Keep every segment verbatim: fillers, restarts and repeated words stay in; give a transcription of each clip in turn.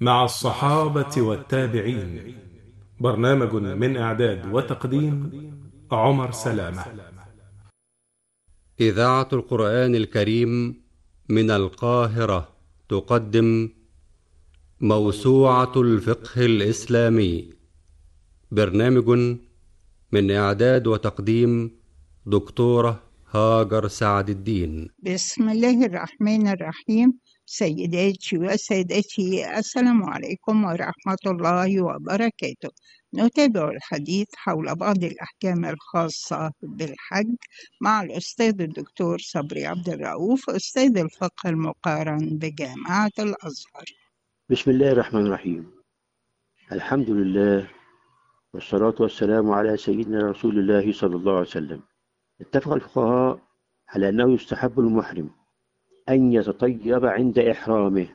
مع الصحابة والتابعين. برنامج من إعداد وتقديم عمر سلامة. إذاعة القرآن الكريم من القاهرة تقدم موسوعة الفقه الإسلامي. برنامج من إعداد وتقديم دكتورة هاجر سعد الدين. بسم الله الرحمن الرحيم. سيداتي وسادتي، السلام عليكم ورحمة الله وبركاته. نتابع الحديث حول بعض الأحكام الخاصة بالحج مع الأستاذ الدكتور صبري عبد الرؤوف، أستاذ الفقه المقارن بجامعة الأزهر. بسم الله الرحمن الرحيم. الحمد لله والصلاة والسلام على سيدنا رسول الله صلى الله عليه وسلم. اتفق الفقهاء على أنه يستحب للمحرم أن يتطيب عند إحرامه،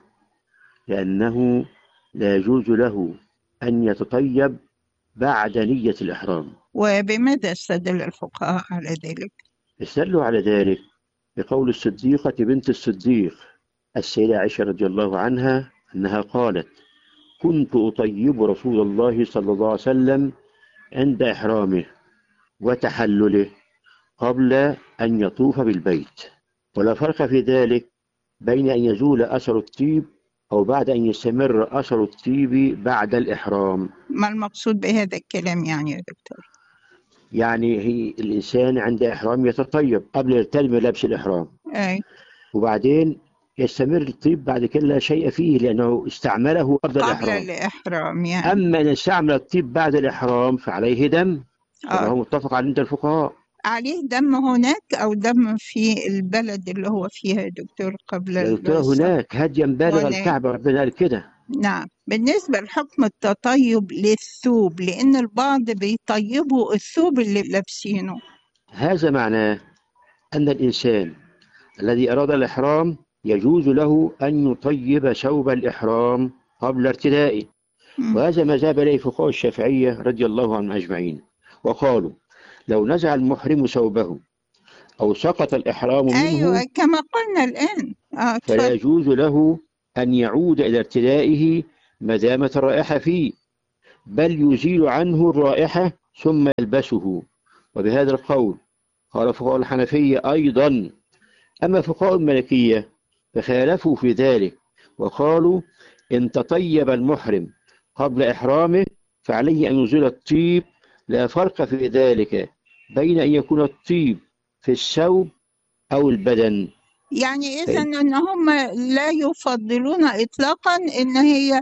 لأنه لا يجوز له أن يتطيب بعد نية الإحرام. وبماذا استدل الفقهاء على ذلك؟ استدلوا على ذلك بقول الصديقة بنت الصديق السيدة عائشة رضي الله عنها أنها قالت: كنت أطيب رسول الله صلى الله عليه وسلم عند إحرامه وتحلله قبل أن يطوف بالبيت، ولا فرق في ذلك بين أن يزول أثر الطيب أو بعد أن يستمر أثر الطيب بعد الإحرام. ما المقصود بهذا الكلام يعني يا دكتور؟ يعني هي الإنسان عند إحرام يتطيب قبل يرتدي ملابس الإحرام، أي. وبعدين يستمر الطيب بعد كده لا شيء فيه لأنه استعمله قبل قبل الإحرام. الإحرام يعني. أما أن استعمل الطيب بعد الإحرام فعليه دم، كما آه. هو متفق عليه عند الفقهاء. عليه دم هناك أو دم في البلد اللي هو فيها يا دكتور قبل يا دكتورة السفر؟ هناك هديا بالغ هناك. الكعبة، ربنا قال كده. نعم. بالنسبة لحكم التطيب للثوب، لأن البعض بيطيبوا الثوب اللي لابسينه. هذا معناه أن الإنسان الذي أراد الإحرام يجوز له أن يطيب ثوب الإحرام قبل ارتدائه، مم. وهذا ما ذهب إليه فقهاء الشافعية رضي الله عنهم أجمعين، وقالوا لو نزع المحرم ثوبه أو سقط الإحرام منه أيوة كما قلنا الآن. آه فلا تفضل. يجوز له أن يعود إلى ارتدائه ما دامت الرائحة فيه، بل يزيل عنه الرائحة ثم يلبسه. وبهذا القول قال فقهاء الحنفية أيضا. أما فقهاء المالكية فخالفوا في ذلك وقالوا إن تطيب المحرم قبل إحرامه فعليه أن يزيل الطيب، لا فرق في ذلك بين أن يكون الطيب في الثوب أو البدن. يعني إذا فإن أن هم لا يفضلون إطلاقا إن هي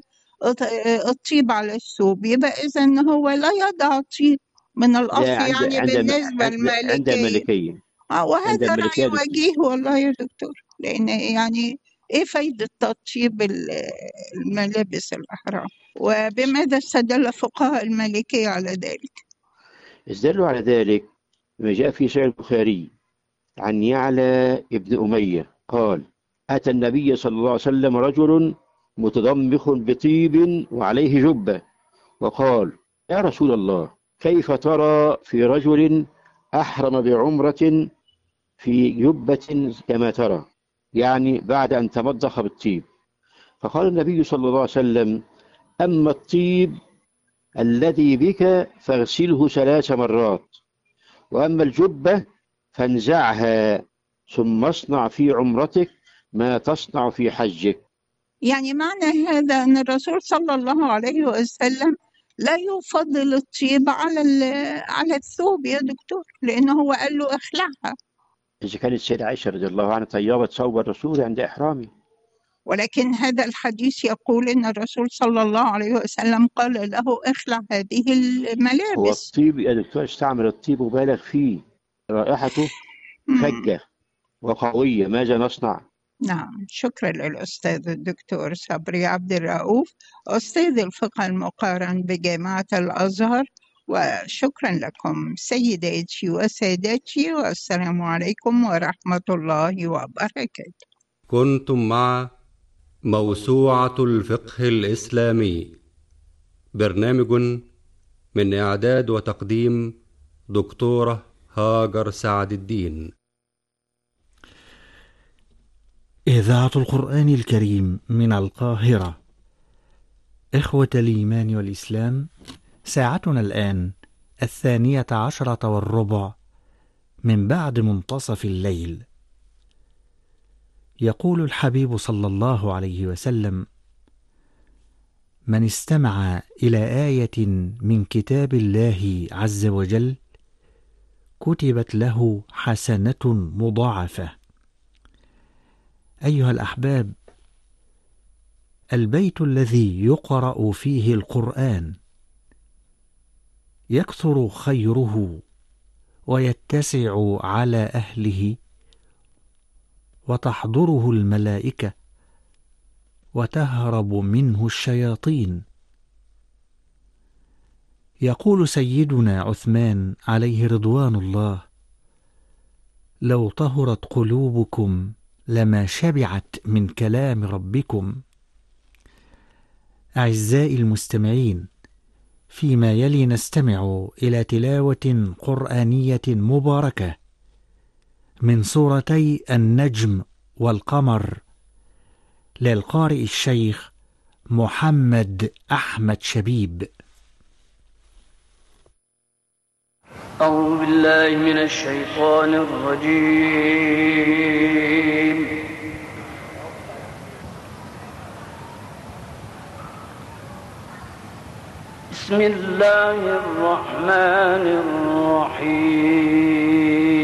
الطيب على الثوب، يبقى إذا أن هو لا يضع طيب من الأصل لا عند يعني عند بالنسبة عند عند للمالكية. المالكية آه عند وهذا رأي المالكية دكتور. وجيه والله يا دكتور، لأن يعني إيه فايدة تطيب ال- الملابس الأحرام؟ وبماذا استدل فقهاء المالكية على ذلك؟ استدلوا على ذلك ما جاء في صحيح البخاري عن يعلى ابن أمية قال: أتى النبي صلى الله عليه وسلم رجل متضمخ بطيب وعليه جبة، وقال: يا رسول الله، كيف ترى في رجل أحرم بعمرة في جبة كما ترى، يعني بعد أن تمضخ بالطيب؟ فقال النبي صلى الله عليه وسلم: أما الطيب الذي بك فاغسله ثلاث مرات، وأما الجبة فانزعها ثم اصنع في عمرتك ما تصنع في حجك. يعني معنى هذا أن الرسول صلى الله عليه وسلم لا يفضل الطيب على ال- على الثوب يا دكتور، لأنه هو قال له اخلعها. إذا كانت السيدة عائشة رضي الله عنها طيبت ثوب الرسول عند إحرامه. ولكن هذا الحديث يقول أن الرسول صلى الله عليه وسلم قال له اخلع هذه هو الملابس. الطيب يا دكتور استعمل الطيب وبالغ فيه، رائحته مم. فجة وقوية، ماذا نصنع؟ نعم، شكرا للأستاذ الدكتور صبري عبد الرؤوف، أستاذ الفقه المقارن بجامعة الأزهر. وشكرا لكم سيداتي وسادتي، والسلام عليكم ورحمة الله وبركاته. كنتم مع موسوعة الفقه الإسلامي. برنامج من إعداد وتقديم دكتورة هاجر سعد الدين. إذاعة القرآن الكريم من القاهرة إخوة الإيمان والإسلام، ساعتنا الآن الثانية عشرة والربع من بعد منتصف الليل. يقول الحبيب صلى الله عليه وسلم: من استمع إلى آية من كتاب الله عز وجل كتبت له حسنة مضاعفة. أيها الأحباب، البيت الذي يقرأ فيه القرآن يكثر خيره ويتسع على أهله، وتحضره الملائكة وتهرب منه الشياطين. يقول سيدنا عثمان عليه رضوان الله: لو طهرت قلوبكم لما شبعت من كلام ربكم. أعزائي المستمعين، فيما يلي نستمع إلى تلاوة قرآنية مباركة من سورتي النجم والقمر للقارئ الشيخ محمد أحمد شبيب. أعوذ بالله من الشيطان الرجيم. بسم الله الرحمن الرحيم.